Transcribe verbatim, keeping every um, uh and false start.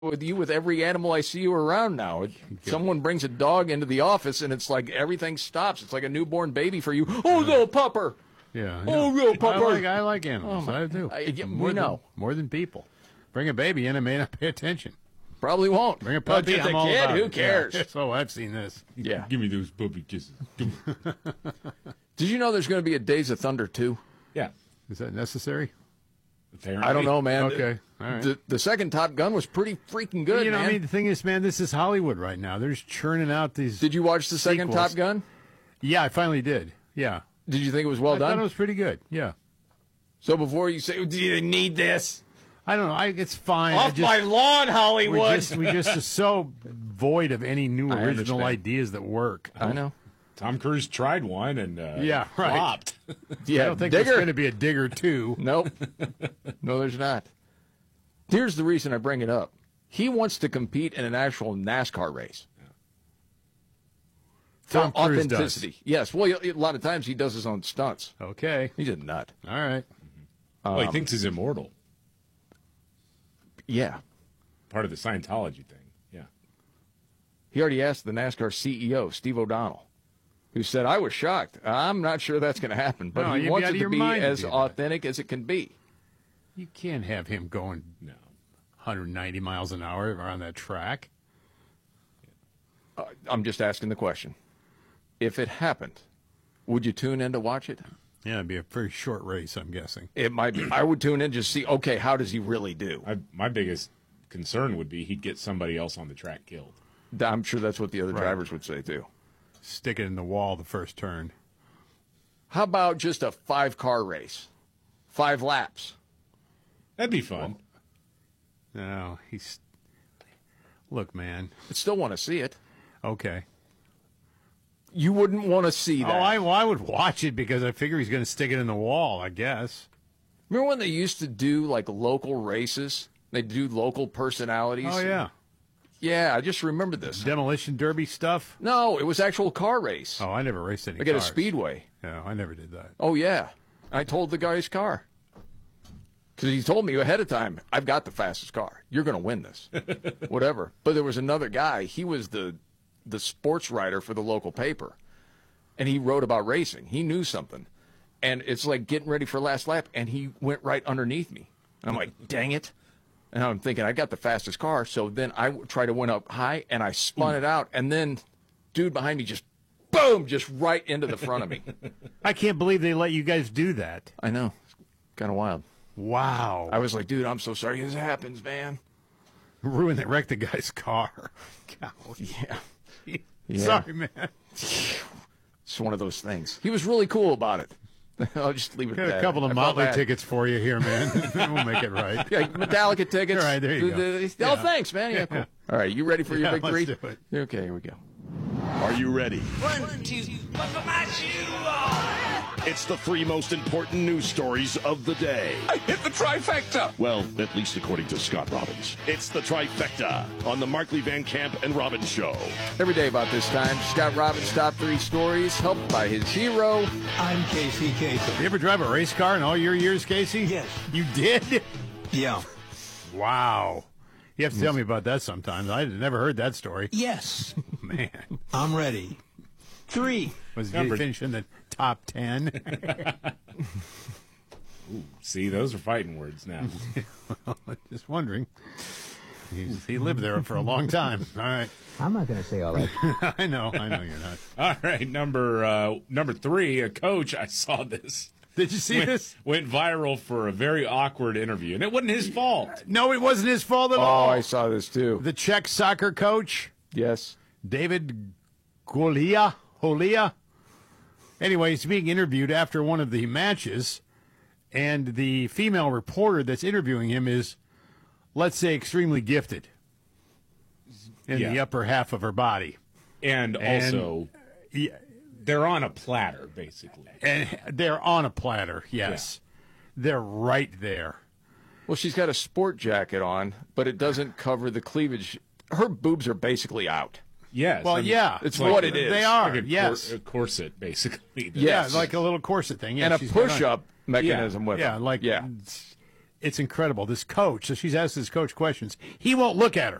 with you with every animal I see you around now. Someone brings a dog into the office, and it's like everything stops. It's like a newborn baby for you. Oh, little pupper. Yeah. Oh, little I pupper. like, I like animals. Oh, I do. I, yeah, more we than, know. More than people. Bring a baby in and may not pay attention. Probably won't. Bring a puppy. But just I'm a all kid, about who it. cares? Yeah. So I've seen this. Yeah. Give me those puppy kisses. Did you know there's going to be a Days of Thunder two? Yeah. Is that necessary? Apparently. I don't know, man. Okay. All right. The, the second Top Gun was pretty freaking good, you know, man. I mean, the thing is, man, this is Hollywood right now. They're just churning out these. Did you watch the second sequels. Top Gun? Yeah, I finally did. Yeah. Did you think it was well I done? thought it was pretty good. Yeah. So before you say, do you need this? I don't know. I, it's fine. I Off just, my lawn, Hollywood. we just we just are so void of any new I original understand. ideas that work. I know. Tom Cruise tried one and uh, Yeah, right. flopped. Yeah, I don't think Digger. there's going to be a Digger two. Nope. No, there's not. Here's the reason I bring it up. He wants to compete in an actual NASCAR race. For Tom Cruise authenticity. Yes. Well, a lot of times he does his own stunts. Okay. He's a nut. All right. Well, he thinks he's immortal. Yeah. Part of the Scientology thing. Yeah. He already asked the NASCAR C E O, Steve O'Donnell, who said, I was shocked. I'm not sure that's going to happen, but No, he you'd be wants out it of to your be mind to as do that. authentic as it can be. You can't have him going No. one hundred ninety miles an hour on that track. Uh, I'm just asking the question. If it happened, would you tune in to watch it? Yeah, it'd be a very short race, I'm guessing. It might be. I would tune in just see, okay, how does he really do? I, my biggest concern would be he'd get somebody else on the track killed. I'm sure that's what the other Right. drivers would say, too. Stick it in the wall the first turn. How about just a five-car race? Five laps. That'd be fun. No, he's. Look, man. I'd still want to see it. Okay. You wouldn't want to see Oh, that. I, well, I would watch it because I figure he's going to stick it in the wall, I guess. Remember when they used to do, like, local races? They'd do local personalities? Oh, yeah. Yeah, I just remember this. Demolition Derby stuff? No, it was actual car race. Oh, I never raced any Like at a cars. speedway. No, I never did that. Oh, yeah. I told the guy's car. Because he told me ahead of time, I've got the fastest car. You're going to win this. Whatever. But there was another guy. He was the the sports writer for the local paper. And he wrote about racing. He knew something. And it's like getting ready for last lap. And he went right underneath me. I'm like, dang it. And I'm thinking, I got the fastest car. So then I tried to went up high, and I spun it out. And then dude behind me just, boom, just right into the front of me. I can't believe they let you guys do that. I know. Kind of wild. Wow. I was like, dude, I'm so sorry this happens, man. Ruined that wrecked the guy's car. God. Yeah. Yeah. Sorry, man. It's one of those things. He was really cool about it. I'll just leave it Got at that. a couple of I felt Motley bad. tickets for you here, man. We'll make it right. Yeah, Metallica tickets. All right, there you The- go. the- Oh, Yeah. thanks, man. Yeah, cool. Yeah. All right, you ready for your Yeah, big three? let's do it. Okay, here we go. Are you ready? One, two, one for my shoe on. It's the three most important news stories of the day. I hit the trifecta. Well, at least according to Scott Robbins. It's the trifecta on the Markley Van Camp and Robbins Show. Every day about this time, Scott Robbins' top three stories, helped by his hero. I'm Casey Kasem. You ever drive a race car in all your years, Casey? Yes. You did? Yeah. Wow. You have to tell me about that sometimes. I had never heard that story. Yes. Man. I'm ready. Three. Was he Number- finishing in the top ten? Ooh, see, those are fighting words now. Just wondering. He's, he lived there for a long time. All right. I'm not going to say all that. I know. I know you're not. All right, number uh, number three, a coach. I saw this. Did you see went, this? Went viral for a very awkward interview, and it wasn't his fault. No, it wasn't his fault at Oh, all. I saw this too. The Czech soccer coach, Yes. David Golia, Holia. Anyway, he's being interviewed after one of the matches, and the female reporter that's interviewing him is, let's say, extremely gifted in Yeah. the upper half of her body. And, And- also, Yeah, they're on a platter, basically. and they're on a platter, yes. They're right there. Well, she's got a sport jacket on, but it doesn't cover the cleavage. Her boobs are basically out. Yes. Well, I mean, yeah. It's like- what it is. They are, like a, yes. cor- a corset, basically. Yes. Yeah, like a little corset thing. Yeah, And a she's got on- push-up mechanism yeah, with yeah, it. like yeah. it's incredible. This coach, so she's asked this coach questions. He won't look at her.